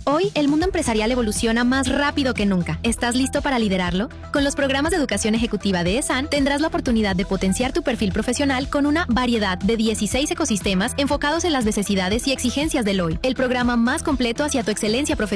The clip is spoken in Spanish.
Hoy, el mundo empresarial evoluciona más rápido que nunca. ¿Estás listo para liderarlo? Con los programas de educación ejecutiva de ESAN, tendrás la oportunidad de potenciar tu perfil profesional con una variedad de 16 ecosistemas enfocados en las necesidades y exigencias del hoy. El programa más completo hacia tu excelencia profesional.